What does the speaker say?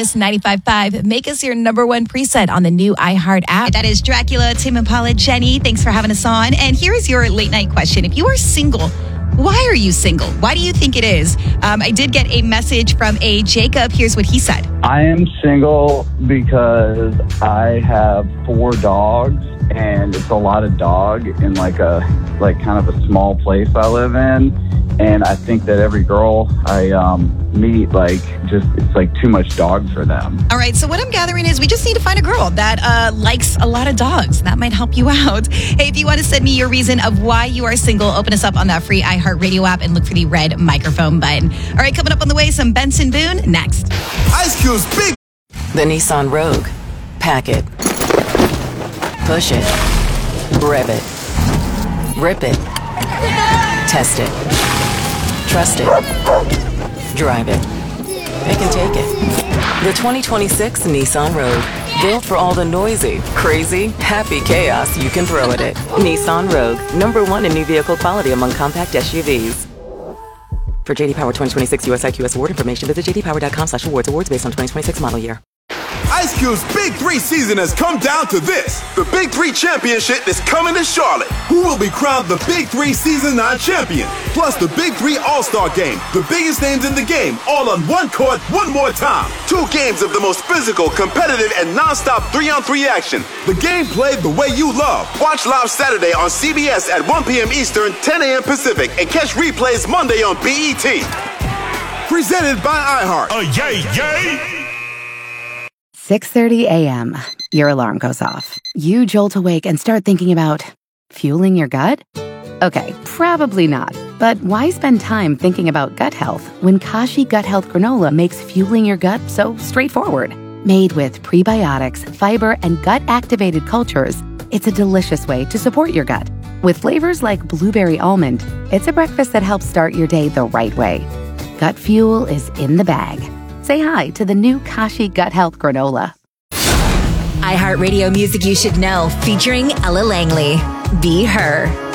Kiss 95.5. Make us your number one preset on the new iHeart app. That is Dracula, Tim Impala, Jenny. Thanks for having us on. And here is your late night question. If you are single, why are you single? Why do you think it is? I did get a message from a Jacob. Here's what he said. I am single because I have 4 dogs, and it's a lot of dog in kind of a small place I live in. And I think that every girl I meet, it's too much dog for them. All right, so what I'm gathering is we just need to find a girl that likes a lot of dogs. That might help you out. Hey, if you want to send me your reason of why you are single, open us up on that free iHeartRadio app and look for the red microphone button. All right, coming up on the way, some Benson Boone next. Ice Cube's big. The Nissan Rogue. Pack it. Push it. Rev it. Rip it. Test it. Trust it. Drive it. Pick and take it. The 2026 Nissan Rogue. Built for all the noisy, crazy, happy chaos you can throw at it. Nissan Rogue. #1 in new vehicle quality among compact SUVs. For JD Power 2026 US IQS award information, visit jdpower.com/awards. Awards based on 2026 model year. Ice Cube's Big 3 season has come down to this. The Big 3 Championship is coming to Charlotte. Who will be crowned the Big 3 Season 9 champion? Plus the Big 3 All-Star Game. The biggest names in the game, all on one court, one more time. 2 games of the most physical, competitive, and non-stop 3-on-3 action. The game played the way you love. Watch live Saturday on CBS at 1 p.m. Eastern, 10 a.m. Pacific, and catch replays Monday on BET. Presented by iHeart. Yay, yay! 6:30 a.m. Your alarm goes off. You jolt awake and start thinking about fueling your gut? Okay, probably not. But why spend time thinking about gut health when Kashi Gut Health Granola makes fueling your gut so straightforward? Made with prebiotics, fiber, and gut-activated cultures, it's a delicious way to support your gut. With flavors like blueberry almond, it's a breakfast that helps start your day the right way. Gut fuel is in the bag. Say hi to the new Kashi Gut Health Granola. iHeartRadio Music You Should Know, featuring Ella Langley. Be Her.